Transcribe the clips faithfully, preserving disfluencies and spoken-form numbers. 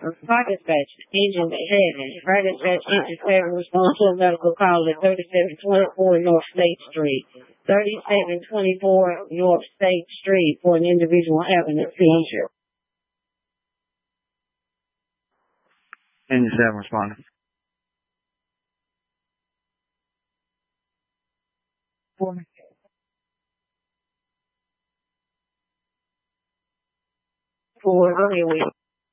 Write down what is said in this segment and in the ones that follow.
Fire dispatch, engine seven. Fire dispatch, engine seven, response to a medical call at thirty-seven twenty-four North State Street. thirty-seven twenty-four North State Street for an individual having a seizure. Engine seven responding. For me. For earlier week.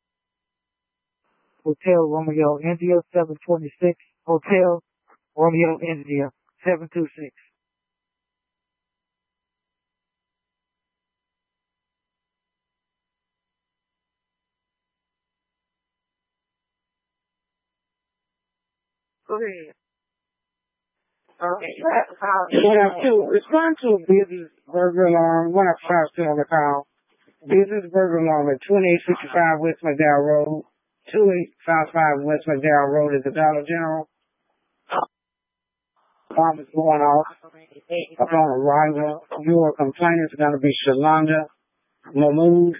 Hotel Romeo India seven twenty-six. Hotel Romeo India seven two six. Go ahead. Okay. One up two. Respond to a business burger alarm. One up five still on the call. Business burger alarm at twenty-eight fifty-five West McDowell Road. twenty-eight fifty-five West McDowell Road is the Dollar General. Alarm is going off. Upon arrival, your complainant is going to be Shalonda Mahmood.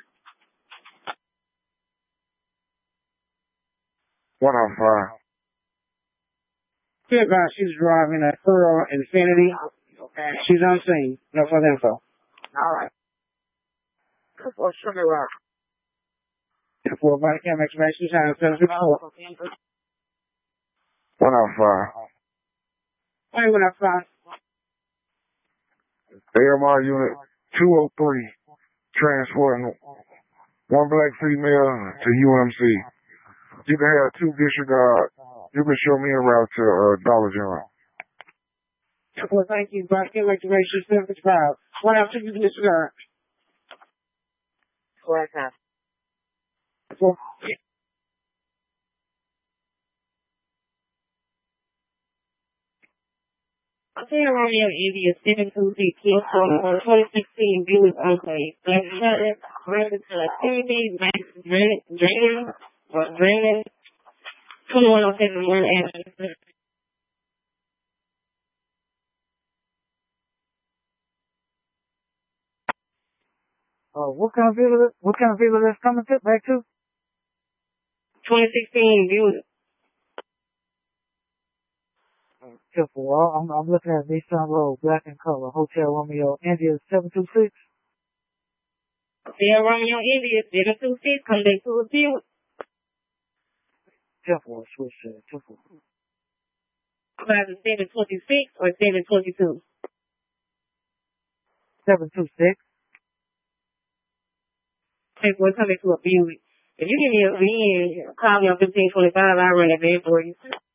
One oh five. Here, guys, she's driving a Pearl Infinity. Okay. She's unseen. No further info. All right. Well, show me where. For body cam excavation time, seven fifty-four. One oh five. Hey, one oh five. A M R unit two oh three. Transporting one black female to U M C. You can have two disregard. You can show me a route to uh, Dollar General. Well, thank you. Body cam excavation seven fifty-five. One out to you disregard. Correct. Well, okay, Romeo India seven two six on twenty sixteen Buick Enclave. Granted to activity, draining, or draining, twenty-one oh seven one address. Uh, what kind of vehicle? What kind of vehicle that's coming to back to? twenty sixteen Buick. Careful, I'm, I'm looking at Nissan Road, black in color, Hotel Romeo India seven two six. Hotel Romeo India seven two six, come back to a Buick. Careful, switch to careful. Either seven twenty-six or seven twenty-two. seven two six. Hey, we're coming to a Buick. If you give me a V N, call me on fifteen twenty-five, I'll run that van for you.